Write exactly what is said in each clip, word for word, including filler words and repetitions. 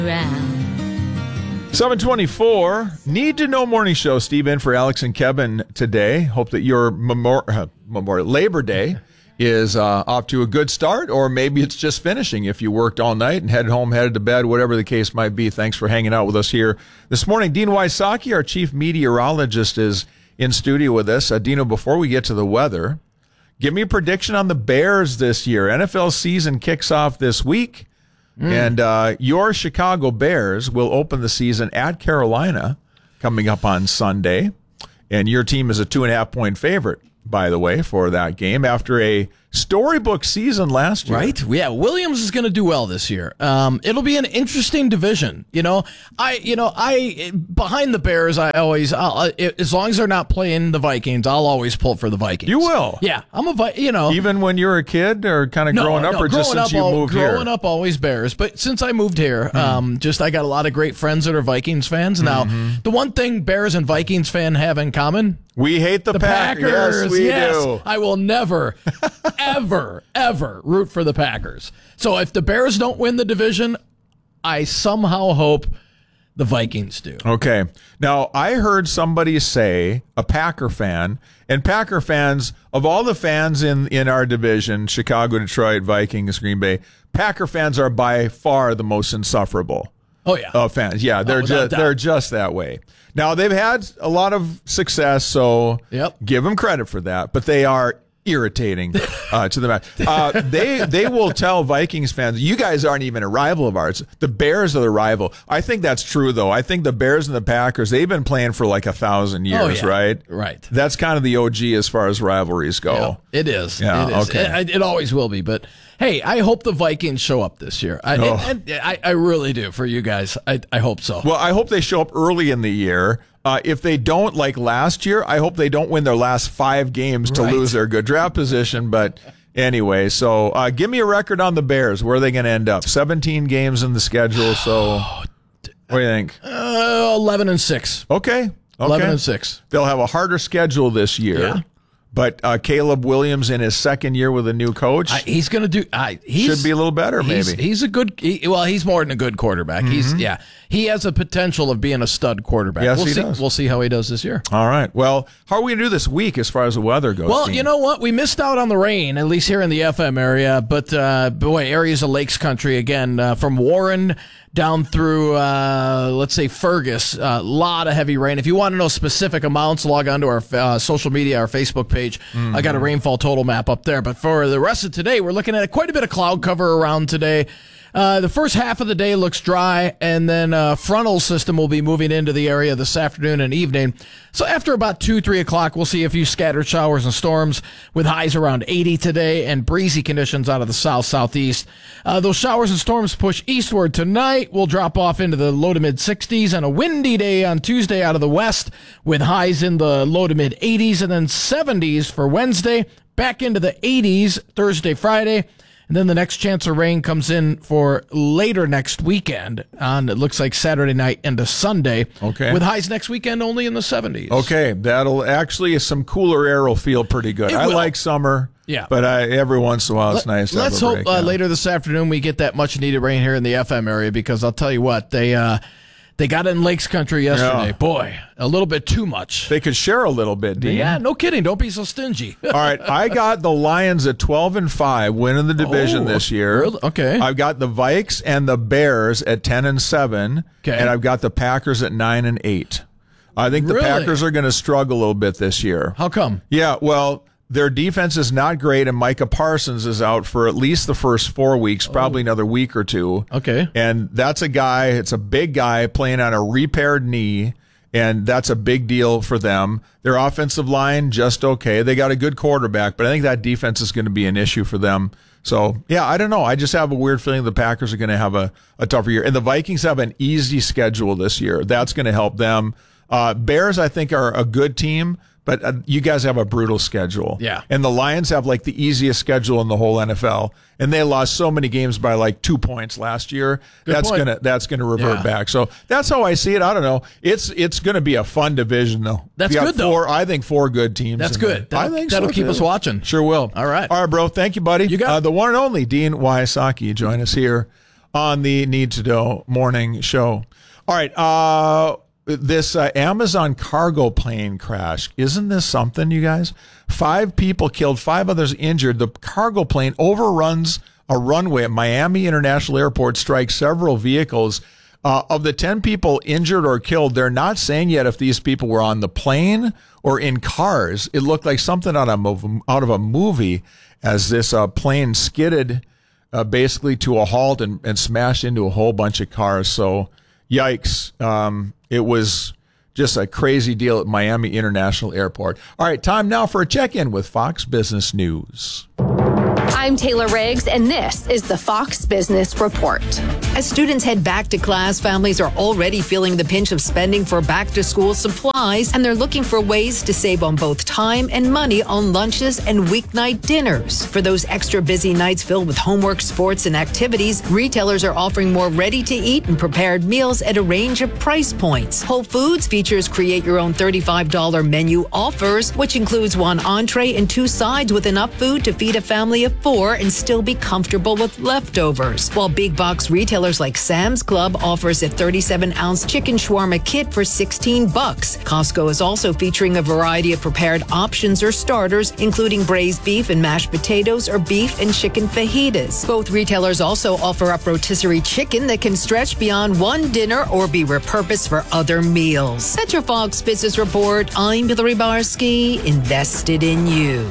seven twenty-four, Need to Know Morning Show. Steve in for Alex and Kevin today. Hope that your Memorial, uh, Memorial Labor Day is uh, off to a good start, or maybe it's just finishing if you worked all night and headed home, headed to bed, whatever the case might be. Thanks for hanging out with us here this morning. Dean Wysocki, our chief meteorologist, is in studio with us. Uh, Dino, before we get to the weather, give me a prediction on the Bears this year. N F L season kicks off this week. Mm. And uh, your Chicago Bears will open the season at Carolina coming up on Sunday. And your team is a two and a half point favorite, by the way, for that game after a storybook season last year. Right? Yeah, Williams is going to do well this year. Um, it'll be an interesting division. You know, I, you know, I behind the Bears, I always, I'll, as long as they're not playing the Vikings, I'll always pull for the Vikings. You will? Yeah, I'm a, Vi- you know, even when you were a kid, or kind of no, growing up, no, or growing just since up, you all, moved growing here? Growing up, always Bears. But since I moved here, mm. um, just I got a lot of great friends that are Vikings fans. Now, mm-hmm. the one thing Bears and Vikings fan have in common. We hate the, the Pack- Packers. Yes, we yes. do. I will never, ever, ever root for the Packers. So if the Bears don't win the division, I somehow hope the Vikings do. Okay. Now, I heard somebody say, a Packer fan, and Packer fans, of all the fans in, in our division, Chicago, Detroit, Vikings, Green Bay, Packer fans are by far the most insufferable. Oh, yeah. Of fans. Yeah, they're, oh, just, they're just that way. Now, they've had a lot of success, so yep. give them credit for that, but they are irritating uh, to the max. Uh, they they will tell Vikings fans, you guys aren't even a rival of ours. The Bears are the rival. I think that's true, though. I think the Bears and the Packers, they've been playing for like a thousand years, oh, yeah. right? Right. That's kind of the O G as far as rivalries go. Yeah, it is. Yeah, it is. okay. It, it always will be, but hey, I hope the Vikings show up this year. I, oh. and, and I, I really do for you guys. I, I hope so. Well, I hope they show up early in the year. Uh, if they don't, like last year, I hope they don't win their last five games to right. lose their good draft position. But anyway, so uh, give me a record on the Bears. Where are they going to end up? seventeen games in the schedule. So what do you think? Uh, eleven and six. Okay. okay. Eleven and six. They'll have a harder schedule this year. Yeah. But uh, Caleb Williams in his second year with a new coach, I, he's going to do. I, he's, should be a little better. He's, maybe he's a good. He, well, he's more than a good quarterback. Mm-hmm. He's yeah. He has a potential of being a stud quarterback. Yes, we'll he see, does. We'll see how he does this year. All right. Well, how are we going to do this week as far as the weather goes? Well, Dean? you know what? We missed out on the rain, at least here in the F M area. But uh, boy, areas of Lakes Country again, uh, from Warren down through, uh, let's say, Fergus, a uh, lot of heavy rain. If you want to know specific amounts, log on to our uh, social media, our Facebook page. Mm-hmm. I got a rainfall total map up there. But for the rest of today, we're looking at quite a bit of cloud cover around today. Uh, the first half of the day looks dry, and then a frontal system will be moving into the area this afternoon and evening. So after about two, three o'clock, we'll see a few scattered showers and storms with highs around eighty today and breezy conditions out of the south, southeast. Uh, those showers and storms push eastward tonight. We'll drop off into the low to mid sixties, and a windy day on Tuesday out of the west with highs in the low to mid eighties, and then seventies for Wednesday, back into the eighties Thursday, Friday. And then the next chance of rain comes in for later next weekend on, it looks like Saturday night into Sunday. Okay. With highs next weekend only in the seventies. Okay. That'll actually, some cooler air will feel pretty good. It I will. like summer. Yeah. But I, every once in a while, it's Let, nice to Let's have a hope break, uh, yeah. later this afternoon we get that much needed rain here in the F M area, because I'll tell you what, they, uh, They got it in Lakes Country yesterday. Yeah. Boy, a little bit too much. They could share a little bit, Dean. Yeah, no kidding. Don't be so stingy. All right, I got the Lions at twelve and five, winning the division Oh, this year. really? Okay. I've got the Vikes and the Bears at ten and seven, Okay. and I've got the Packers at nine and eight. I think the Really? Packers are going to struggle a little bit this year. How come? Yeah, well, their defense is not great, and Micah Parsons is out for at least the first four weeks, probably another week or two. Okay. And that's a guy, it's a big guy playing on a repaired knee, and that's a big deal for them. Their offensive line, just okay. They got a good quarterback, but I think that defense is going to be an issue for them. So, yeah, I don't know. I just have a weird feeling the Packers are going to have a, a tougher year. And the Vikings have an easy schedule this year. That's going to help them. Uh, Bears, I think, are a good team, but uh, you guys have a brutal schedule. Yeah. And the Lions have like the easiest schedule in the whole N F L. And they lost so many games by like two points last year. Good that's point. gonna that's gonna revert Yeah. back. So that's how I see it. I don't know. It's it's gonna be a fun division though. That's You got good, though. four, I think four good teams. That's in good. there. I That'll- think that'll so, keep too. us watching. Sure will. All right. All right, bro. Thank you, buddy. You got uh, it. the one and only Dean Wysocki. Join us here on the Need to Know Morning Show. All right, uh, this uh, Amazon cargo plane crash, isn't this something, you guys? Five people killed, five others injured. The cargo plane overruns a runway at Miami International Airport, strikes several vehicles. Uh, of the ten people injured or killed, they're not saying yet if these people were on the plane or in cars. It looked like something out of a, out of a movie as this uh, plane skidded uh, basically to a halt and, and smashed into a whole bunch of cars. So, yikes. Um, it was just a crazy deal at Miami International Airport. All right, time now for a check-in with Fox Business News. I'm Taylor Riggs, and this is the Fox Business Report. As students head back to class, families are already feeling the pinch of spending for back-to-school supplies, and they're looking for ways to save on both time and money on lunches and weeknight dinners. For those extra busy nights filled with homework, sports, and activities, retailers are offering more ready-to-eat and prepared meals at a range of price points. Whole Foods features create-your-own thirty-five dollars menu offers, which includes one entree and two sides with enough food to feed a family of four and still be comfortable with leftovers. While big box retailers like Sam's Club offers a thirty-seven ounce chicken shawarma kit for sixteen bucks. Costco is also featuring a variety of prepared options or starters, including braised beef and mashed potatoes or beef and chicken fajitas. Both retailers also offer up rotisserie chicken that can stretch beyond one dinner or be repurposed for other meals. That's your Fox Business Report. I'm Hillary Barsky, invested in you.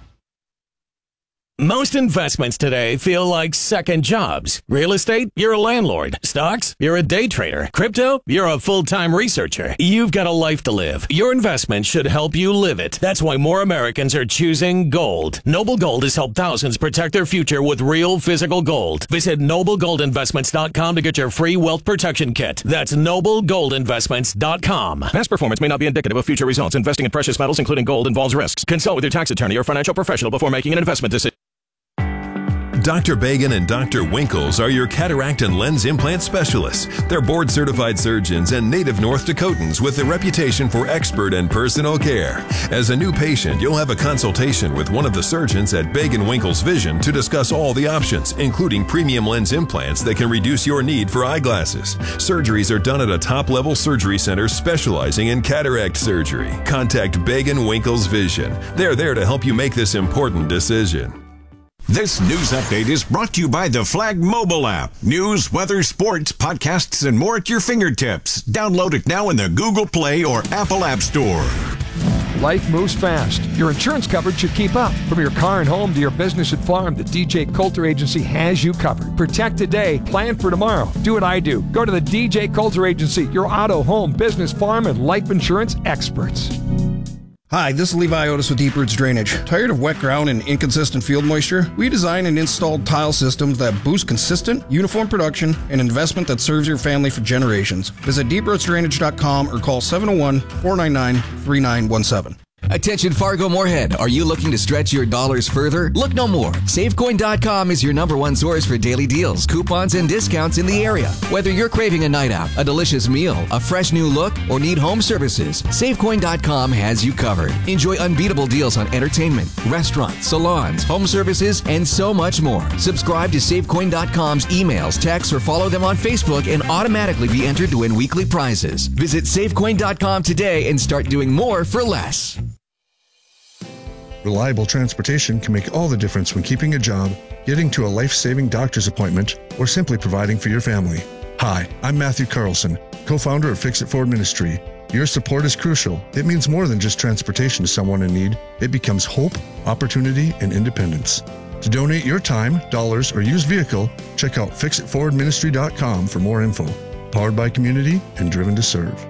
Most investments today feel like second jobs. Real estate, you're a landlord. Stocks, you're a day trader. Crypto, you're a full-time researcher. You've got a life to live. Your investment should help you live it. That's why more Americans are choosing gold. Noble Gold has helped thousands protect their future with real physical gold. Visit noble gold investments dot com to get your free wealth protection kit. That's noble gold investments dot com. Past performance may not be indicative of future results. Investing in precious metals, including gold, involves risks. Consult with your tax attorney or financial professional before making an investment decision. Doctor Bagan and Doctor Winkles are your cataract and lens implant specialists. They're board-certified surgeons and native North Dakotans with a reputation for expert and personal care. As a new patient, you'll have a consultation with one of the surgeons at Bagan Winkles Vision to discuss all the options, including premium lens implants that can reduce your need for eyeglasses. Surgeries are done at a top-level surgery center specializing in cataract surgery. Contact Bagan Winkles Vision. They're there to help you make this important decision. This news update is brought to you by the Flag mobile app. News, weather, sports, podcasts, and more at your fingertips. Download it now in the Google Play or Apple App Store. Life moves fast. Your insurance coverage should keep up. From your car and home to your business and farm, the D J Coulter Agency has you covered. Protect today, plan for tomorrow. Do what I do. Go to the D J Coulter Agency, your auto, home, business, farm, and life insurance experts. Hi, this is Levi Otis with Deep Roots Drainage. Tired of wet ground and inconsistent field moisture? We design and install tile systems that boost consistent, uniform production and investment that serves your family for generations. Visit deep roots drainage dot com or call seven oh one, four nine nine, three nine one seven. Attention Fargo Moorhead, are you looking to stretch your dollars further? Look no more. Save Coin dot com is your number one source for daily deals, coupons, and discounts in the area. Whether you're craving a night out, a delicious meal, a fresh new look, or need home services, Save Coin dot com has you covered. Enjoy unbeatable deals on entertainment, restaurants, salons, home services, and so much more. Subscribe to Save Coin dot com's emails, texts, or follow them on Facebook and automatically be entered to win weekly prizes. Visit Save Coin dot com today and start doing more for less. Reliable transportation can make all the difference when keeping a job, getting to a life-saving doctor's appointment, or simply providing for your family. Hi, I'm Matthew Carlson, co-founder of Fix It Forward Ministry. Your support is crucial. It means more than just transportation to someone in need. It becomes hope, opportunity, and independence. To donate your time, dollars, or used vehicle, check out fix it forward ministry dot com for more info. Powered by community and driven to serve.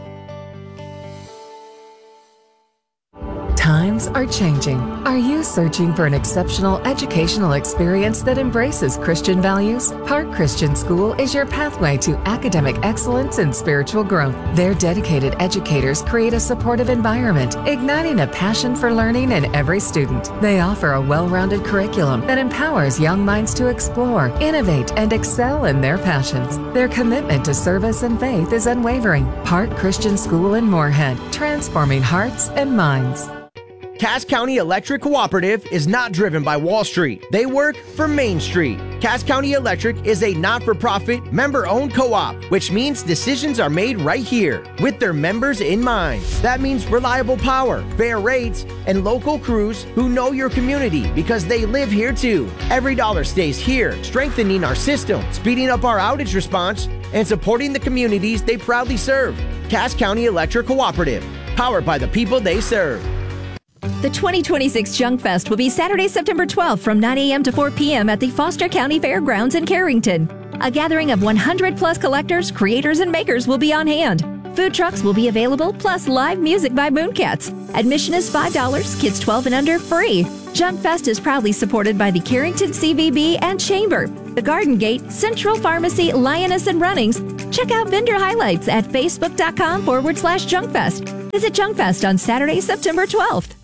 Times are changing. Are you searching for an exceptional educational experience that embraces Christian values? Park Christian School is your pathway to academic excellence and spiritual growth. Their dedicated educators create a supportive environment, igniting a passion for learning in every student. They offer a well-rounded curriculum that empowers young minds to explore, innovate, and excel in their passions. Their commitment to service and faith is unwavering. Park Christian School in Moorhead, transforming hearts and minds. Cass County Electric Cooperative is not driven by Wall Street. They work for Main Street. Cass County Electric is a not-for-profit, member-owned co-op, which means decisions are made right here with their members in mind. That means reliable power, fair rates, and local crews who know your community because they live here too. Every dollar stays here, strengthening our system, speeding up our outage response, and supporting the communities they proudly serve. Cass County Electric Cooperative, powered by the people they serve. The twenty twenty-six Junk Fest will be Saturday, September twelfth from nine a.m. to four p.m. at the Foster County Fairgrounds in Carrington. A gathering of one hundred plus collectors, creators, and makers will be on hand. Food trucks will be available, plus live music by Mooncats. Admission is five dollars, kids twelve and under free. Junk Fest is proudly supported by the Carrington C V B and Chamber, the Garden Gate, Central Pharmacy, Lioness, and Runnings. Check out vendor highlights at facebook.com forward slash Junk Fest. Visit Junk Fest on Saturday, September twelfth.